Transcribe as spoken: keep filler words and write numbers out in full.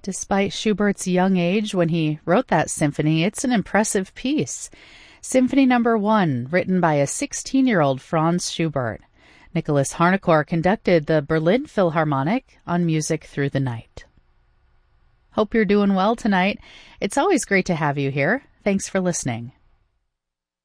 Despite Schubert's young age when he wrote that symphony, it's an impressive piece. Symphony Number One, written by a sixteen-year-old Franz Schubert. Nicholas Harnoncourt conducted the Berlin Philharmonic on Music Through the Night. Hope you're doing well tonight. It's always great to have you here. Thanks for listening.